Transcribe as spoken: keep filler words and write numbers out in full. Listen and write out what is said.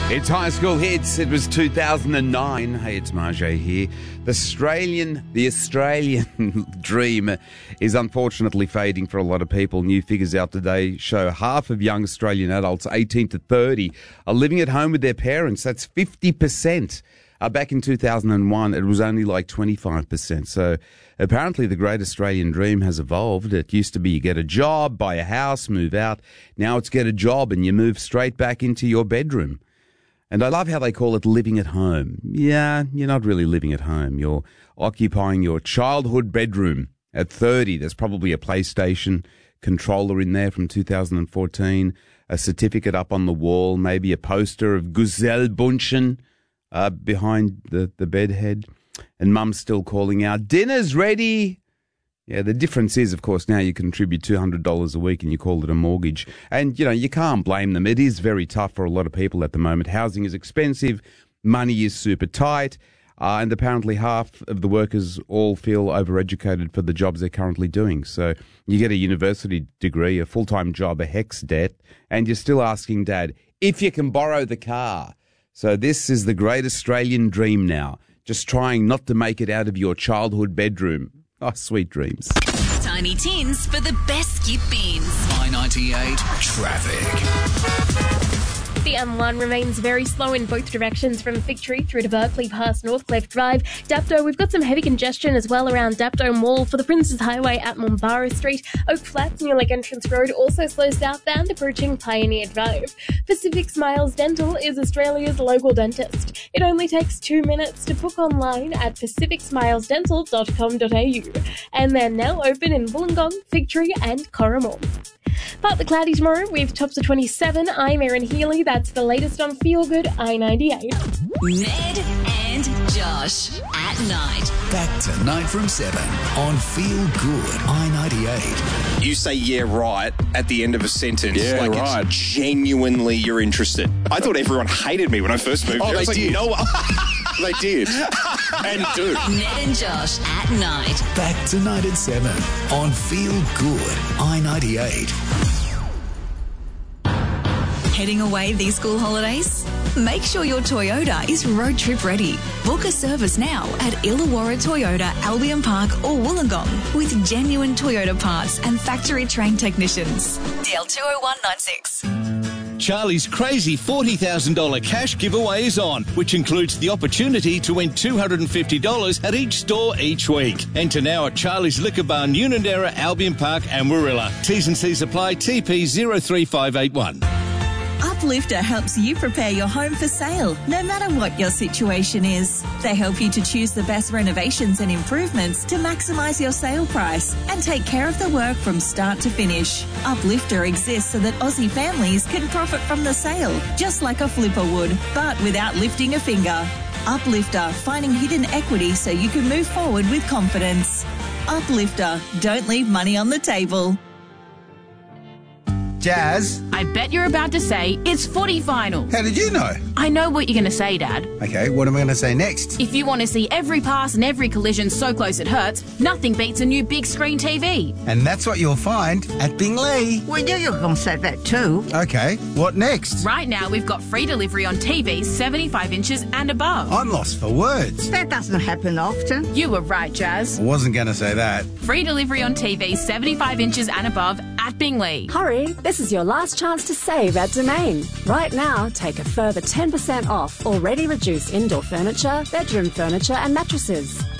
It's High School Hits. It was two thousand nine. Hey, it's Marjay here. The Australian, the Australian dream is unfortunately fading for a lot of people. New figures out today show half of young Australian adults, eighteen to thirty, are living at home with their parents. That's fifty percent. Uh, back in two thousand one, it was only like twenty-five percent. So apparently the great Australian dream has evolved. It used to be you get a job, buy a house, move out. Now it's get a job and you move straight back into your bedroom. And I love how they call it living at home. Yeah, you're not really living at home. You're occupying your childhood bedroom. At thirty, there's probably a PlayStation controller in there from two thousand fourteen, a certificate up on the wall, maybe a poster of Gisele Bündchen uh, behind the, the bed head. And Mum's still calling out, dinner's ready. Yeah, the difference is, of course, now you contribute two hundred dollars a week and you call it a mortgage. And, you know, you can't blame them. It is very tough for a lot of people at the moment. Housing is expensive. Money is super tight. Uh, and apparently half of the workers all feel overeducated for the jobs they're currently doing. So you get a university degree, a full-time job, a HECS debt, and you're still asking Dad if you can borrow the car. So this is the great Australian dream now. Just trying not to make it out of your childhood bedroom. Oh, sweet dreams. Tiny Tins for the best skip beans. I ninety-eight traffic. The M one remains very slow in both directions from Fig Tree through to Berkeley past Northcliffe Drive. Dapto, we've got some heavy congestion as well around Dapto Mall for the Princes Highway at Mombara Street. Oak Flats near Lake Entrance Road also slow southbound approaching Pioneer Drive. Pacific Smiles Dental is Australia's local dentist. It only takes two minutes to book online at pacific smiles dental dot com dot a u. And they're now open in Wollongong, Fig Tree and Corrimal. Partly cloudy tomorrow with tops of twenty-seven. I'm Erin Healy. That's the latest on Feel Good I ninety-eight. Ned and Josh at night. Back tonight from seven on Feel Good I ninety-eight. You say yeah right at the end of a sentence. Yeah, like right. It's genuinely you're interested. I thought everyone hated me when I first moved Oh, here. I they was like, did. no one. They did. And do. Ned and Josh at night. Back tonight at seven on Feel Good I ninety-eight. Heading away these school holidays? Make sure your Toyota is road trip ready. Book a service now at Illawarra Toyota, Albion Park or Wollongong with genuine Toyota parts and factory trained technicians. D L two oh one nine six. Charlie's crazy forty thousand dollars cash giveaway is on, which includes the opportunity to win two hundred fifty dollars at each store each week. Enter now at Charlie's Liquor Bar, Unanderra, Albion Park and Warilla. T's and C's apply. T P zero three five eight one. Uplifter helps you prepare your home for sale, no matter what your situation is. They help you to choose the best renovations and improvements to maximise your sale price and take care of the work from start to finish. Uplifter exists so that Aussie families can profit from the sale, just like a flipper would, but without lifting a finger. Uplifter, finding hidden equity so you can move forward with confidence. Uplifter, don't leave money on the table. Jazz, I bet you're about to say it's footy final. how did you know? I know what you're going to say, Dad. Okay, what am I going to say next? If you want to see every pass and every collision so close it hurts, nothing beats a new big screen T V. And that's what you'll find at Bingley. We knew you were going to say that too. Okay, what next? Right now, we've got free delivery on T Vs seventy-five inches and above. I'm lost for words. That doesn't happen often. You were right, Jazz. I wasn't going to say that. Free delivery on T Vs seventy-five inches and above at Bingley. Hurry, this is your last chance to save at Domain. Right now, take a further ten percent off already reduced indoor furniture, bedroom furniture and mattresses.